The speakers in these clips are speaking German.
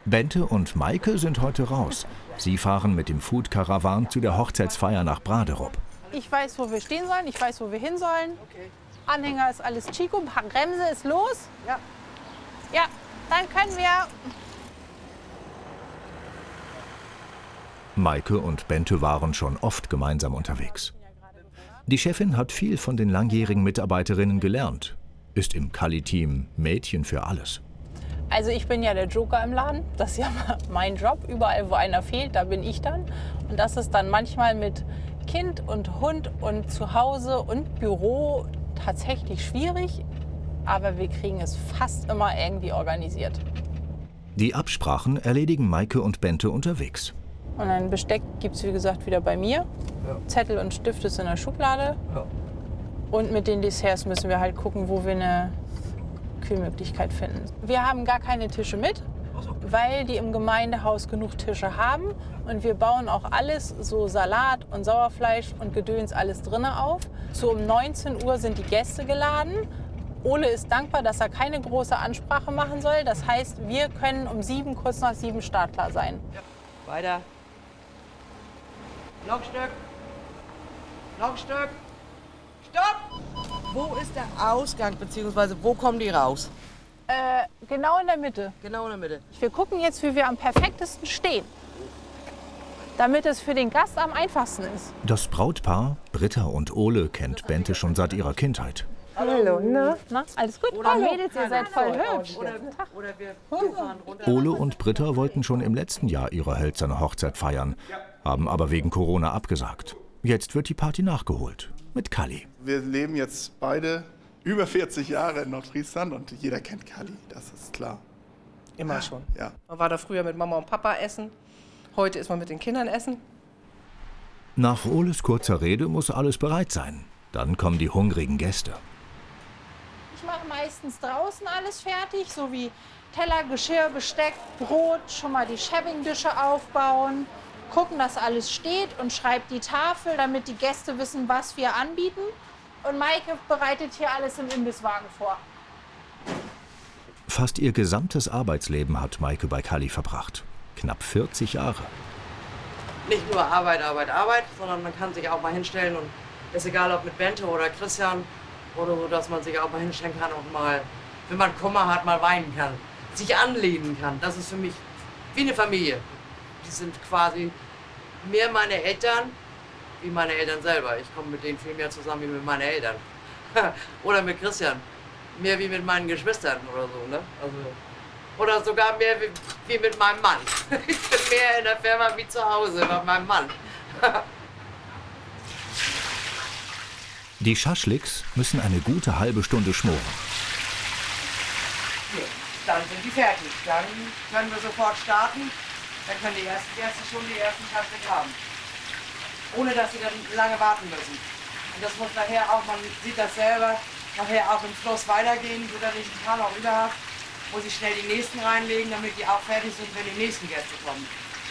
Bente und Maike sind heute raus. Sie fahren mit dem Food Caravan zu der Hochzeitsfeier nach Braderup. Ich weiß, wo wir stehen sollen, ich weiß, wo wir hin sollen. Anhänger ist alles Chico, Bremse ist los. Ja. Ja, dann können wir. Maike und Bente waren schon oft gemeinsam unterwegs. Die Chefin hat viel von den langjährigen Mitarbeiterinnen gelernt. Ist im Kalli-Team Mädchen für alles. Also ich bin ja der Joker im Laden. Das ist ja mein Job. Überall, wo einer fehlt, da bin ich dann. Und das ist dann manchmal mit Kind und Hund und Zuhause und Büro tatsächlich schwierig. Aber wir kriegen es fast immer irgendwie organisiert. Die Absprachen erledigen Maike und Bente unterwegs. Und ein Besteck gibt es, wie gesagt, wieder bei mir. Ja. Zettel und Stift ist in der Schublade. Ja. Und mit den Desserts müssen wir halt gucken, wo wir eine Kühlmöglichkeit finden. Wir haben gar keine Tische mit, weil die im Gemeindehaus genug Tische haben. Und wir bauen auch alles, so Salat und Sauerfleisch und Gedöns, alles drin auf. So um 19 Uhr sind die Gäste geladen. Ole ist dankbar, dass er keine große Ansprache machen soll. Das heißt, wir können um 7, kurz nach 7 startklar sein. Ja. Weiter. Lockstück. Lockstück. Stopp! Wo ist der Ausgang, beziehungsweise wo kommen die raus? Genau in der Mitte. Genau in der Mitte. Wir gucken jetzt, wie wir am perfektesten stehen, damit es für den Gast am einfachsten ist. Das Brautpaar, Britta und Ole, kennt Bente schon seit ihrer Kindheit. Hallo, na? Alles gut? Oder Mädels, ihr seid voll hübsch. Oder wir fahren runter. Ole und Britta wollten schon im letzten Jahr ihre hölzerne Hochzeit feiern, haben aber wegen Corona abgesagt. Jetzt wird die Party nachgeholt. Mit Kalli. Wir leben jetzt beide über 40 Jahre in Nordfriesland und jeder kennt Kalli, das ist klar. Immer schon. Ja. Man war da früher mit Mama und Papa essen, heute ist man mit den Kindern essen. Nach Oles kurzer Rede muss alles bereit sein. Dann kommen die hungrigen Gäste. Ich mache meistens draußen alles fertig, so wie Teller, Geschirr, Besteck, Brot, schon mal die Shabbing-Dische aufbauen. Gucken, dass alles steht und schreibt die Tafel, damit die Gäste wissen, was wir anbieten. Und Maike bereitet hier alles im Imbisswagen vor. Fast ihr gesamtes Arbeitsleben hat Maike bei Kalli verbracht. Knapp 40 Jahre. Nicht nur Arbeit, Arbeit, Arbeit, sondern man kann sich auch mal hinstellen und ist egal, ob mit Bente oder Christian oder so, dass man sich auch mal hinstellen kann und mal, wenn man Kummer hat, mal weinen kann, sich anlehnen kann. Das ist für mich wie eine Familie. Die sind quasi mehr meine Eltern wie meine Eltern selber. Ich komme mit denen viel mehr zusammen wie mit meinen Eltern. Oder mit Christian. Mehr wie mit meinen Geschwistern oder so. Ne? Also, oder sogar mehr wie mit meinem Mann. Ich bin mehr in der Firma wie zu Hause bei meinem Mann. Die Schaschliks müssen eine gute halbe Stunde schmoren. Ja, dann sind die fertig. Dann können wir sofort starten. Dann können die ersten Gäste schon die ersten Schaschlik haben. Ohne dass sie dann lange warten müssen. Und das muss nachher auch, man sieht das selber, nachher auch im Fluss weitergehen, so dass ich einen Kran auch über habe. Muss ich schnell die nächsten reinlegen, damit die auch fertig sind, wenn die nächsten Gäste kommen.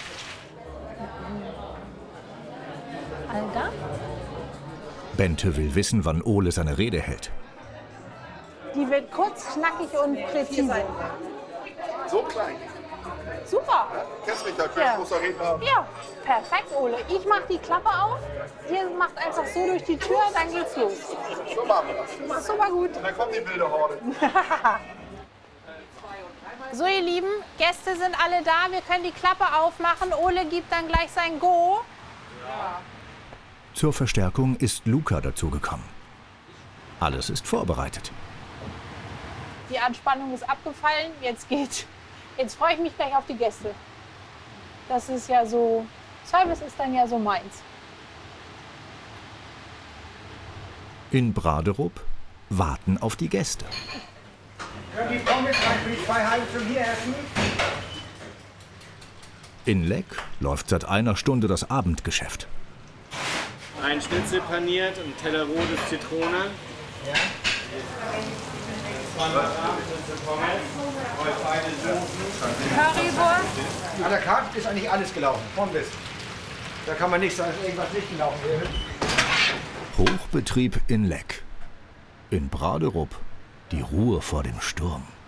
Alga? Bente will wissen, wann Ole seine Rede hält. Die wird kurz, knackig und präzise. So klein. Super. Ja, kennst mich, da Ja. großer Redner. Ja, perfekt, Ole. Ich mache die Klappe auf, ihr macht einfach so durch die Tür, dann geht's los. So machen wir das. Super gut. Und dann kommt die wilde Horde. So, ihr Lieben, Gäste sind alle da. Wir können die Klappe aufmachen. Ole gibt dann gleich sein Go. Zur Verstärkung ist Luca dazugekommen. Alles ist vorbereitet. Die Anspannung ist abgefallen. Jetzt freue ich mich gleich auf die Gäste. Das ist ja so, Service ist dann ja so meins. In Braderup warten auf die Gäste. Können die Pommes rein für die 2 halben schon hier essen? In Leck läuft seit einer Stunde das Abendgeschäft. Ein Schnitzel paniert und ein Teller rote Zitrone. Ja. 20 Pommes, beide Soßen. Currywurst. An der Karte ist eigentlich alles gelaufen, von bis. Da kann man nicht sagen, dass irgendwas nicht gelaufen wäre. Hochbetrieb in Leck. In Braderup die Ruhe vor dem Sturm.